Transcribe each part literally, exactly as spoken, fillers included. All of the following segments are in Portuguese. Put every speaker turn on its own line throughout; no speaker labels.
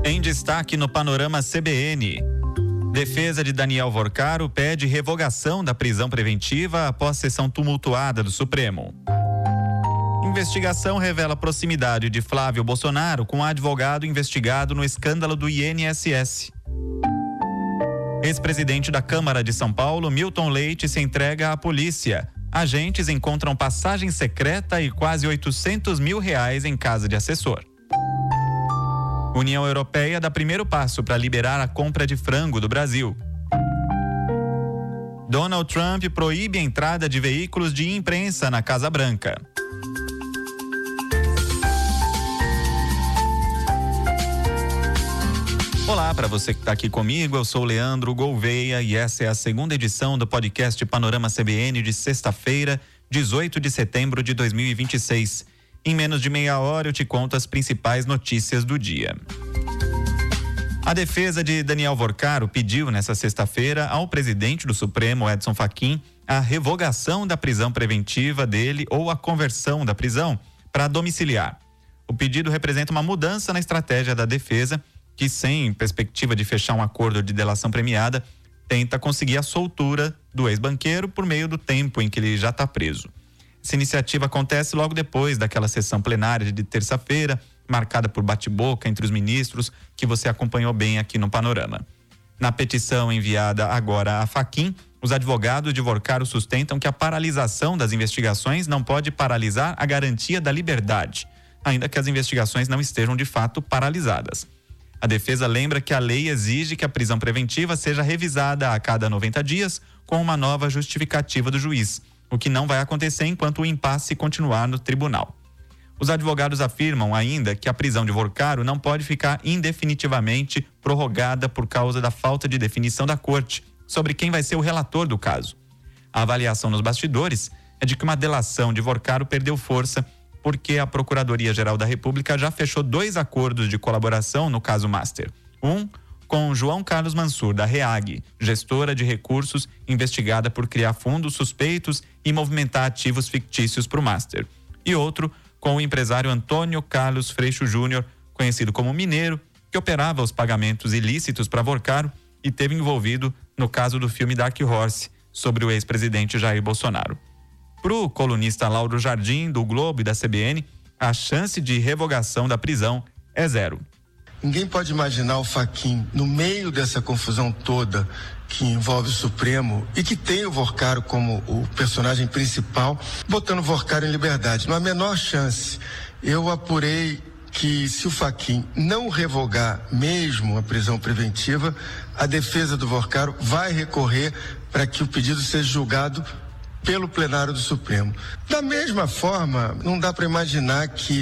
Em destaque no Panorama C B N. Defesa de Daniel Vorcaro pede revogação da prisão preventiva após sessão tumultuada do Supremo. Investigação revela proximidade de Flávio Bolsonaro com advogado investigado no escândalo do I N S S. Ex-presidente da Câmara de São Paulo, Milton Leite, se entrega à polícia. Agentes encontram passagem secreta e quase oitocentos mil reais em casa de assessor. União Europeia dá primeiro passo para liberar a compra de frango do Brasil. Donald Trump proíbe a entrada de veículos de imprensa na Casa Branca. Olá, para você que está aqui comigo, eu sou Leandro Gouveia e essa é a segunda edição do podcast Panorama C B N de sexta-feira, dezoito de setembro de dois mil e vinte e seis. Em menos de meia hora eu te conto as principais notícias do dia. A defesa de Daniel Vorcaro pediu nesta sexta-feira ao presidente do Supremo, Edson Fachin, a revogação da prisão preventiva dele ou a conversão da prisão para domiciliar. O pedido representa uma mudança na estratégia da defesa, que, sem perspectiva de fechar um acordo de delação premiada, tenta conseguir a soltura do ex-banqueiro por meio do tempo em que ele já está preso. Essa iniciativa acontece logo depois daquela sessão plenária de terça-feira, marcada por bate-boca entre os ministros, que você acompanhou bem aqui no Panorama. Na petição enviada agora a Fachin, os advogados de Vorcaro sustentam que a paralisação das investigações não pode paralisar a garantia da liberdade, ainda que as investigações não estejam de fato paralisadas. A defesa lembra que a lei exige que a prisão preventiva seja revisada a cada noventa dias com uma nova justificativa do juiz, o que não vai acontecer enquanto o impasse continuar no tribunal. Os advogados afirmam ainda que a prisão de Vorcaro não pode ficar indefinitivamente prorrogada por causa da falta de definição da corte sobre quem vai ser o relator do caso. A avaliação nos bastidores é de que uma delação de Vorcaro perdeu força porque a Procuradoria-Geral da República já fechou dois acordos de colaboração no caso Master. Um com João Carlos Mansur, da REAG, gestora de recursos investigada por criar fundos suspeitos e movimentar ativos fictícios para o Master. E outro com o empresário Antônio Carlos Freixo Júnior, conhecido como Mineiro, que operava os pagamentos ilícitos para Vorcaro e teve envolvido no caso do filme Dark Horse, sobre o ex-presidente Jair Bolsonaro. Para o colunista Lauro Jardim, do Globo e da C B N, a chance de revogação da prisão é zero.
Ninguém pode imaginar o Fachin, no meio dessa confusão toda que envolve o Supremo e que tem o Vorcaro como o personagem principal, botando o Vorcaro em liberdade. Não há a menor chance. Eu apurei que se o Fachin não revogar mesmo a prisão preventiva, a defesa do Vorcaro vai recorrer para que o pedido seja julgado pelo plenário do Supremo. Da mesma forma, não dá para imaginar que,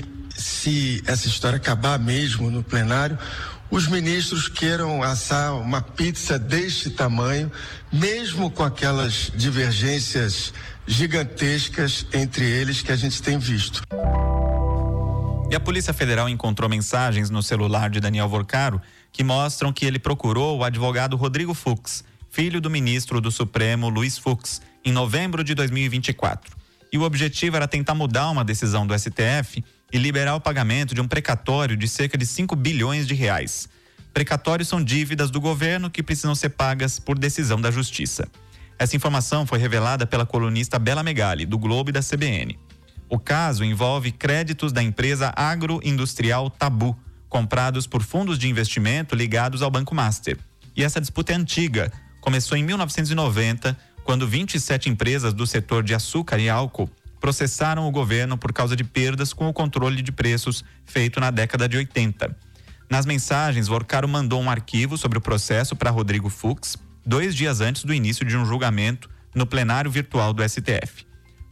se essa história acabar mesmo no plenário, os ministros queiram assar uma pizza deste tamanho, mesmo com aquelas divergências gigantescas entre eles que a gente tem visto.
E a Polícia Federal encontrou mensagens no celular de Daniel Vorcaro que mostram que ele procurou o advogado Rodrigo Fux, filho do ministro do Supremo, Luiz Fux, em novembro de dois mil e vinte e quatro. E o objetivo era tentar mudar uma decisão do S T F e liberar o pagamento de um precatório de cerca de cinco bilhões de reais. Precatórios são dívidas do governo que precisam ser pagas por decisão da Justiça. Essa informação foi revelada pela colunista Bela Megali, do Globo e da C B N. O caso envolve créditos da empresa agroindustrial Tabu, comprados por fundos de investimento ligados ao Banco Master. E essa disputa é antiga. Começou em mil novecentos e noventa, quando vinte e sete empresas do setor de açúcar e álcool processaram o governo por causa de perdas com o controle de preços feito na década de oitenta. Nas mensagens, Vorcaro mandou um arquivo sobre o processo para Rodrigo Fux, dois dias antes do início de um julgamento no plenário virtual do S T F.